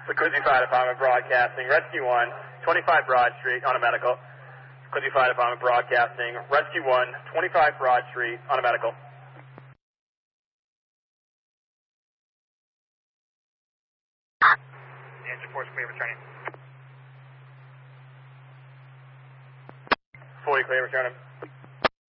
The Quincy Fire Department broadcasting, Rescue 1, 25 Broad Street on a medical. Quincy Fire Department broadcasting, Rescue 1, 25 Broad Street on a medical. Engine force clear, returning. Fully clear, returning.